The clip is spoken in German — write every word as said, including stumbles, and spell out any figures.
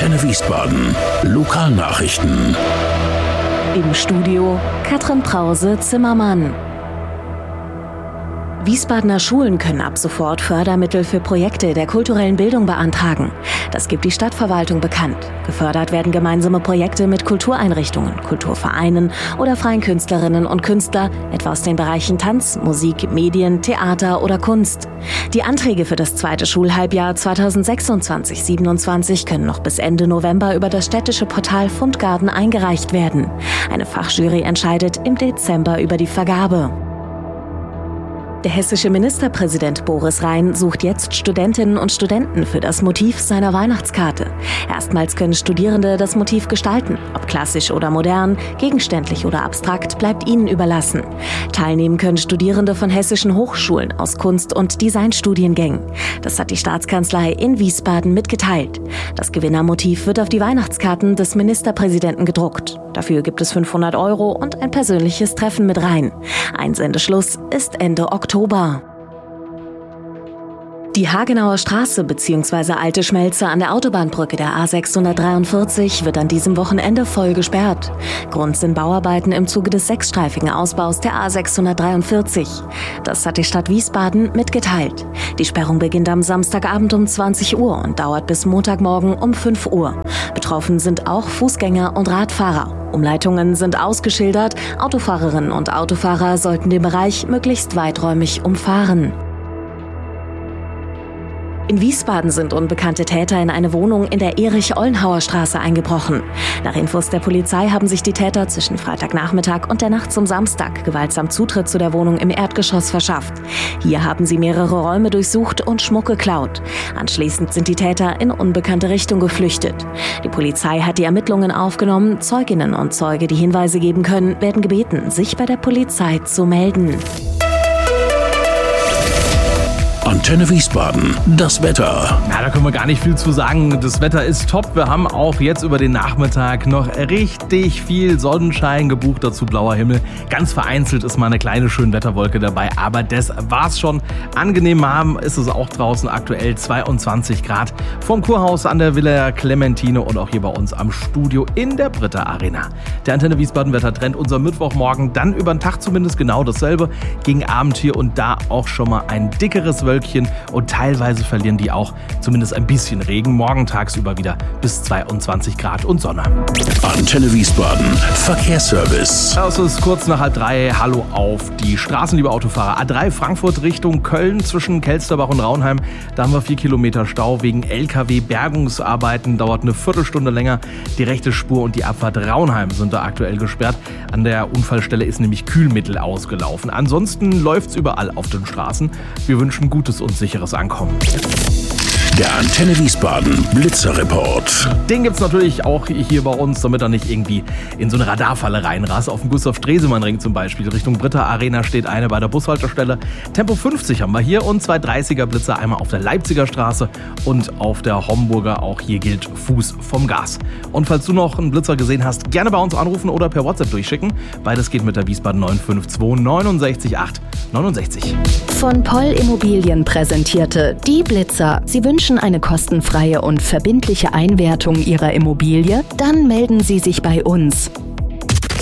Antenne Wiesbaden. Lokalnachrichten. Im Studio Katrin Brause-Zimmermann. Wiesbadener Schulen können ab sofort Fördermittel für Projekte der kulturellen Bildung beantragen. Das gibt die Stadtverwaltung bekannt. Gefördert werden gemeinsame Projekte mit Kultureinrichtungen, Kulturvereinen oder freien Künstlerinnen und Künstler, etwa aus den Bereichen Tanz, Musik, Medien, Theater oder Kunst. Die Anträge für das zweite Schulhalbjahr zweitausendsechsundzwanzig siebenundzwanzig können noch bis Ende November über das städtische Portal Fundgarten eingereicht werden. Eine Fachjury entscheidet im Dezember über die Vergabe. Der hessische Ministerpräsident Boris Rhein sucht jetzt Studentinnen und Studenten für das Motiv seiner Weihnachtskarte. Erstmals können Studierende das Motiv gestalten. Ob klassisch oder modern, gegenständlich oder abstrakt, bleibt ihnen überlassen. Teilnehmen können Studierende von hessischen Hochschulen aus Kunst- und Designstudiengängen. Das hat die Staatskanzlei in Wiesbaden mitgeteilt. Das Gewinnermotiv wird auf die Weihnachtskarten des Ministerpräsidenten gedruckt. Dafür gibt es fünfhundert Euro und ein persönliches Treffen mit Rhein. Einsendeschluss ist Ende Oktober. Die Hagenauer Straße bzw. Alte Schmelze an der Autobahnbrücke der A sechshundertdreiundvierzig wird an diesem Wochenende voll gesperrt. Grund sind Bauarbeiten im Zuge des sechsstreifigen Ausbaus der A sechshundertdreiundvierzig. Das hat die Stadt Wiesbaden mitgeteilt. Die Sperrung beginnt am Samstagabend um zwanzig Uhr und dauert bis Montagmorgen um fünf Uhr. Betroffen sind auch Fußgänger und Radfahrer. Umleitungen sind ausgeschildert. Autofahrerinnen und Autofahrer sollten den Bereich möglichst weiträumig umfahren. In Wiesbaden sind unbekannte Täter in eine Wohnung in der Erich-Ollenhauer-Straße eingebrochen. Nach Infos der Polizei haben sich die Täter zwischen Freitagnachmittag und der Nacht zum Samstag gewaltsam Zutritt zu der Wohnung im Erdgeschoss verschafft. Hier haben sie mehrere Räume durchsucht und Schmuck geklaut. Anschließend sind die Täter in unbekannte Richtung geflüchtet. Die Polizei hat die Ermittlungen aufgenommen. Zeuginnen und Zeuge, die Hinweise geben können, werden gebeten, sich bei der Polizei zu melden. Antenne Wiesbaden, das Wetter. Na, da können wir gar nicht viel zu sagen. Das Wetter ist top. Wir haben auch jetzt über den Nachmittag noch richtig viel Sonnenschein gebucht, dazu blauer Himmel. Ganz vereinzelt ist mal eine kleine Schönwetterwolke dabei, aber das war's schon. Angenehm warm ist es auch draußen, aktuell zweiundzwanzig Grad. Vom Kurhaus an der Villa Clementine und auch hier bei uns am Studio in der Britta Arena. Der Antenne Wiesbaden Wettertrend unser Mittwochmorgen, dann über den Tag zumindest genau dasselbe. Gegen Abend hier und da auch schon mal ein dickeres Wölkchen. Und teilweise verlieren die auch zumindest ein bisschen Regen. Morgen tagsüber wieder bis zweiundzwanzig Grad und Sonne. Antenne Wiesbaden, Verkehrsservice. Es ist kurz nach halb drei. Hallo auf die Straßen, liebe Autofahrer. A drei Frankfurt Richtung Köln zwischen Kelsterbach und Raunheim. Da haben wir vier Kilometer Stau wegen L K W-Bergungsarbeiten. Dauert eine Viertelstunde länger. Die rechte Spur und die Abfahrt Raunheim sind da aktuell gesperrt. An der Unfallstelle ist nämlich Kühlmittel ausgelaufen. Ansonsten läuft's überall auf den Straßen. Wir wünschen gutes und sicheres Ankommen. Der Antenne Wiesbaden Blitzerreport. Den gibt's natürlich auch hier bei uns, damit er nicht irgendwie in so eine Radarfalle reinrast. Auf dem Gustav-Stresemann-Ring zum Beispiel Richtung Britta Arena steht eine bei der Bushaltestelle. Tempo fünfzig haben wir hier und zwei dreißiger Blitzer, einmal auf der Leipziger Straße und auf der Homburger. Auch hier gilt Fuß vom Gas. Und falls du noch einen Blitzer gesehen hast, gerne bei uns anrufen oder per WhatsApp durchschicken. Beides geht mit der Wiesbaden neun fünf zwei neun sechs acht neun sechs. Von Poll Immobilien präsentierte die Blitzer. Sie wünschen eine kostenfreie und verbindliche Einwertung Ihrer Immobilie? Dann melden Sie sich bei uns.